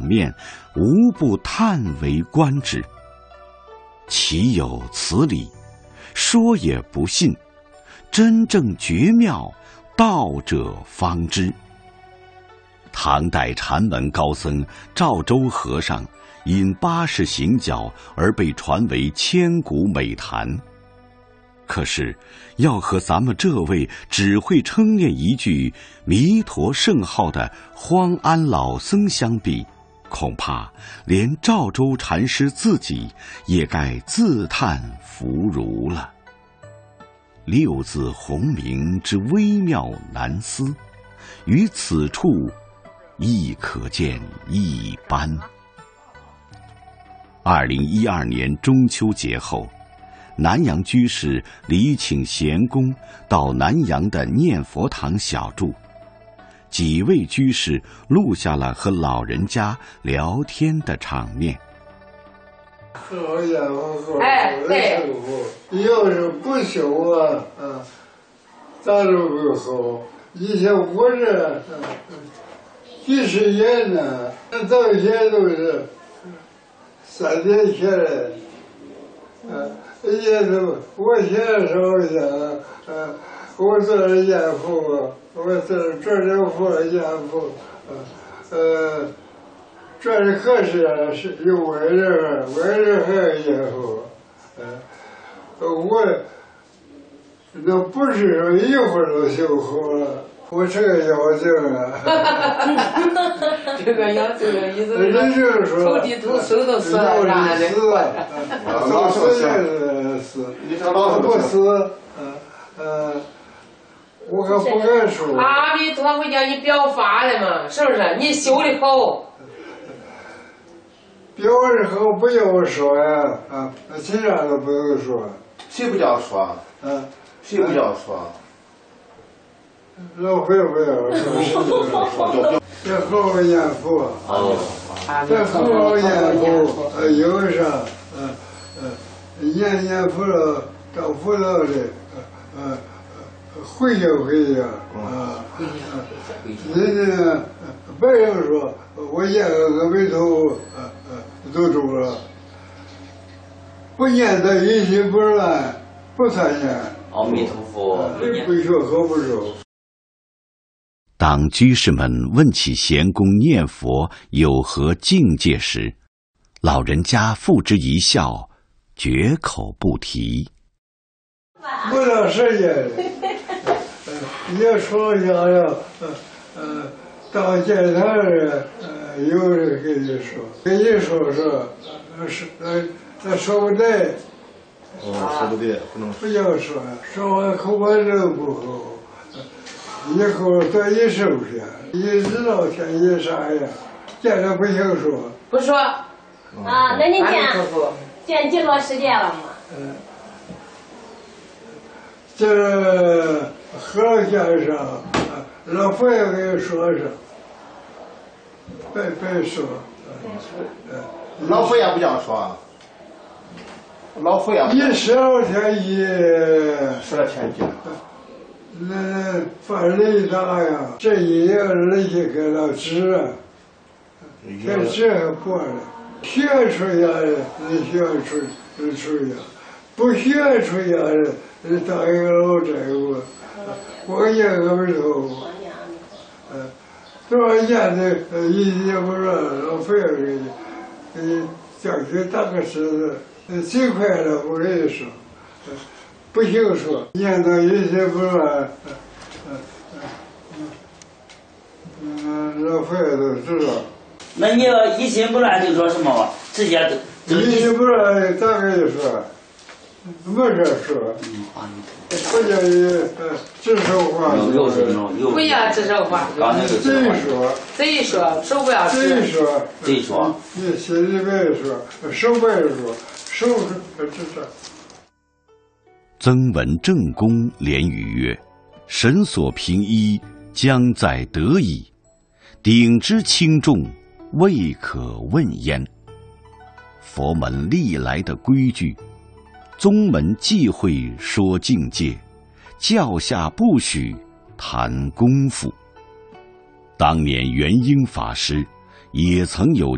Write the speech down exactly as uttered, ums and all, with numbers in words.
面，无不叹为观止。岂有此理！说也不信，真正绝妙，道者方知。唐代禅门高僧赵州和尚因八十行脚而被传为千古美谈。可是要和咱们这位只会称念一句弥陀圣号的荒安老僧相比，恐怕连赵州禅师自己也该自叹弗如了。六字洪名之微妙难思，于此处亦可见一斑。二零一二年中秋节后，南阳居士礼请贤公到南阳的念佛堂小住，几位居士录下了和老人家聊天的场面。 好家伙，哎，对，要是不修啊，啊，咋都不好。以前我这几十年呢，到现在都是三年前来，啊。也都，我现在说一下，呃，我做了严父，我做了做了父严父，呃，做的可是是有为人，为人还有严父，呃，我那不是说一会儿就修好了，我这个要求啊， 这个要求的意思是说，头地头手都死了，啥的， 老死也是。死，你这老是不死，嗯呃，我可不敢说。 阿弥陀佛叫你表法的嘛，是不是？你修的好。 表的好不要说呀，啊，其他都不用说。 谁不叫说？嗯，谁不叫说？ 老会不要说，这好好念佛，这好好念佛，呃，有啥，嗯嗯。念念佛了，到佛了的，呃呃，回想回想啊，人家别人说我念个阿弥陀佛，呃呃，都中了，不念的一心不乱，不参念。 阿弥陀佛， 不学好不熟。 当居士们问起贤公念佛有何境界时，老人家付之一笑，绝口不提。 不到时间，也说想要，呃呃，到检查人，呃，有人跟你说，跟你说说，呃是呃，他说不对。 哦，说不对，不能不要说，说完口管就不好，以后多一收下，你知道天气啥样，见着不行说。 不说。 啊，那你见见几多时间了嘛？ 嗯，这何先生，老佛爷给你说说，别别说， 老佛爷不叫说，老佛爷一十二天一， 十二天一， 那犯雷大呀，这一夜那些给他治啊，这治还过了。学出家人，你学出出家；不学出家人，你当一个老债务，光念阿弥陀佛。嗯，多少年的一年不乱，老佛爷给你，给你叫去打个狮子，最快的我跟你说，不行说，念到一心不乱，嗯嗯嗯，老佛爷都知道。 那你要一心不乱就说什么？直接都一心不乱，咋跟你说？没事说。嗯，阿弥陀佛。不叫你呃指手画脚。 不要指手画脚。 贼说。 贼说，手不要指。 贼说。 贼说。 你心里别说，手不要说，手是指着。 曾闻正公连语曰：“神所凭依，将在得矣。鼎之轻重，未可问焉。”佛门历来的规矩，宗门忌讳说境界，教下不许谈功夫。当年元婴法师也曾有